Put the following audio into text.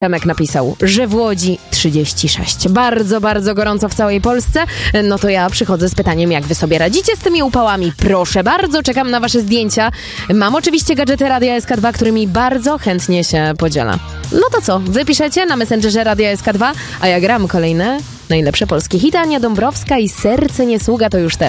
Przemek napisał, że w Łodzi 36. Bardzo, bardzo gorąco w całej Polsce. No to ja przychodzę z pytaniem, jak wy sobie radzicie z tymi upałami. Proszę bardzo, czekam na wasze zdjęcia. Mam oczywiście gadżety Radia SK2, którymi bardzo chętnie się podzielę. No to co, wy piszecie na Messengerze Radia SK2, a ja gram kolejne najlepsze polskie hity. Ania Dąbrowska i Serce nie sługa to już teraz.